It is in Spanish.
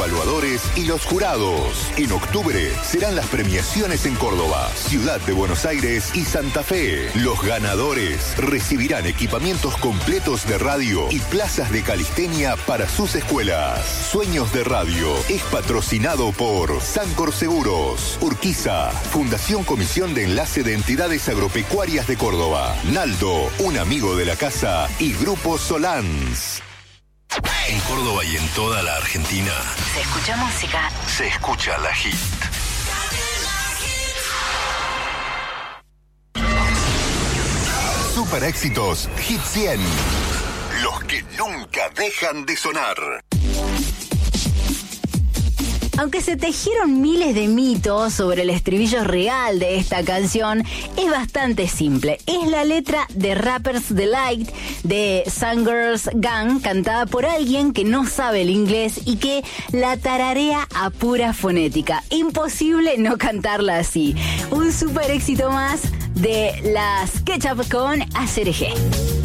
evaluadores y los jurados. En octubre serán las premiaciones en Córdoba, Ciudad de Buenos Aires y Santa Fe. Los ganadores recibirán equipamientos completos de radio y plazas de calistenia para sus escuelas. Sueños de Radio es patrocinado por Sancor Seguros, Urquiza, Fundación Comisión de Enlace de Entidades Agropecuarias de Córdoba, Naldo, un amigo de la casa y Grupo Solans. En Córdoba y en toda la Argentina se escucha música. Se escucha La Hit. Super éxitos Hit 100. Los que nunca dejan de sonar. Aunque se tejieron miles de mitos sobre el estribillo real de esta canción, es bastante simple. Es la letra de Rapper's Delight de Some Girls Gang, cantada por alguien que no sabe el inglés y que la tararea a pura fonética. Imposible no cantarla así. Un super éxito más de las Ketchup con ACRG.